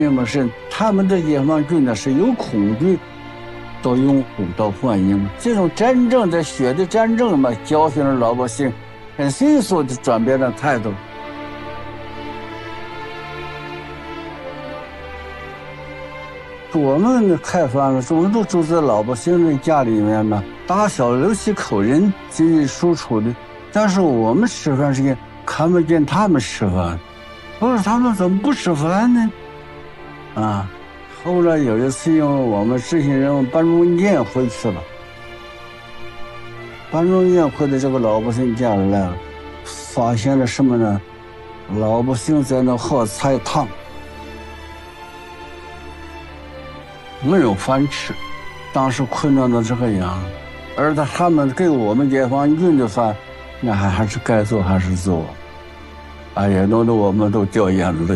那么是他们的解放军呢是由恐惧到拥护到欢迎，这种真正的血的战争嘛，教训了老百姓，很迅速的转变了态度。我们开放了，我们都住在老百姓的家里面嘛，大小6、7口人进进出出的，但是我们吃饭是看不见他们吃饭，不是他们怎么不吃饭呢？后来有一次，因为我们执行任务办中宴回去了，办中宴回到这个老百姓家里来了，发现了什么呢？老百姓在那喝菜汤，没有饭吃，当时困难到这个样，而他们给我们解放军的饭，那还是该做还是做，哎呀，弄得我们都掉眼泪。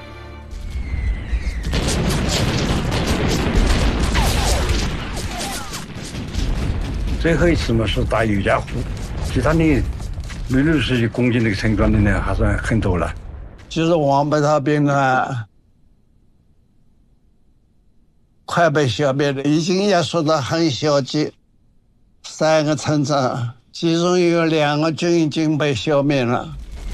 最后一次嘛是打尤家湖，其他的没有实际攻击那个村庄的呢，还算很多了。 其实王北塔兵团快被消灭了，已经也说得很消极。3个村庄，其中有2个军已经被消灭了。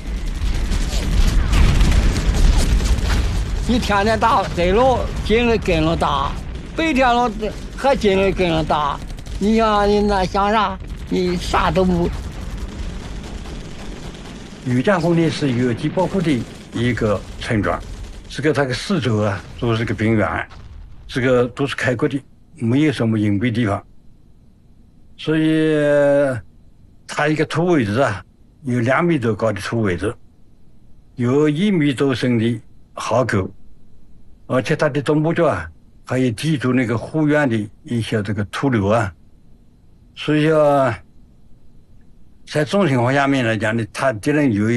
你天天打北路，进来跟着打，北天路还进来跟着打。你想你那想啥？你啥都不。 尤家湖呢是游击保护的一个村庄，这个它的四周啊都是个平原，这个都是开阔的，没有什么隐蔽地方，所以它一个土围子啊，有2米多高的土围子，有1米多深的壕沟，而且它的东部角啊还有抵住那个湖源的一些这个土流啊。所以说在这种情况下面来讲呢，他敌人有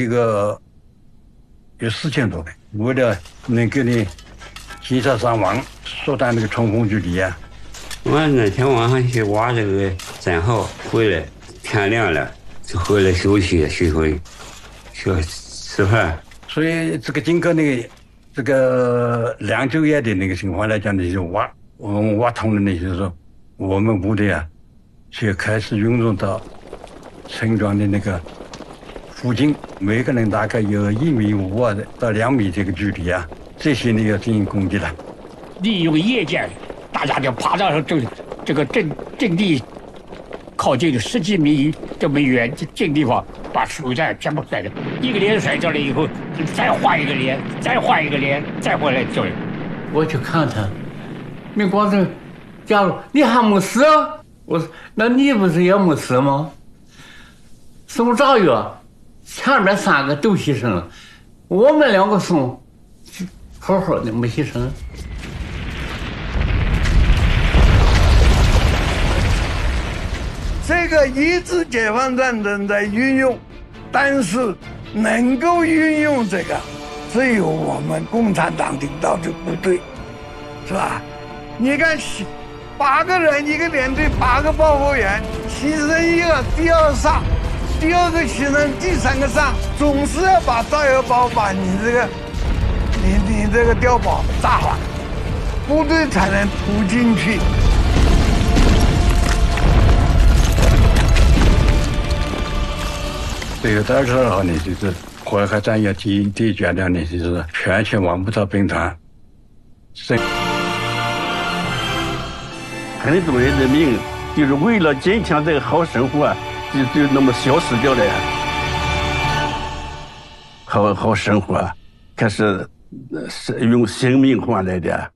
4000多人，为了能够呢减少伤亡，缩短那个冲锋距离啊。 我那天晚上去挖这个战壕回来，天亮了就回来休息去吃饭。 所以这个经过那个这个2、9夜的那个情况来讲呢，就我们挖通了呢，就是说我们部队啊就开始运动到村庄的那个附近，每个人大概有1.5米到2米这个距离啊，这些呢要进行攻击了。 利用夜间，大家就爬到这个阵地靠近10几米这么远近地方，把水弹全部甩了，一个连甩掉了以后，再换一个连，再换一个连，再回来掉了。我去看他，没光是家属，你还没死啊？我说，那你不是也没死吗？送炸药，前面3个都牺牲了，我们2个送，好好的没牺牲。 这个一次解放战争的运用，但是能够运用这个，只有我们共产党领导的部队，是吧？你看，8个人一个连队，8个报复员，牺牲一个，第2上，第2个牺牲，第3个上，总是要把炸药包把你这个碉堡炸坏，部队才能突进去。 最后到时候呢，就是淮海战役第一阶段呢，就是全线王北塔兵团很多人的命就是为了坚强这个好生活啊，就那么消失掉了。好生活，开始用生命换来的。